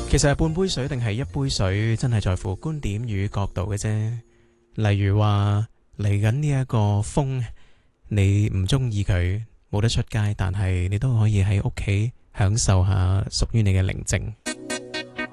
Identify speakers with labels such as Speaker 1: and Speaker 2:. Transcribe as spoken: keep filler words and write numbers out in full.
Speaker 1: 其實係半杯水定係一杯水，真係在乎觀點與角度嘅啫。例如話嚟緊呢一個風，你唔中意佢，冇得出街，但係你都可以喺屋企享受下屬於你嘅寧靜。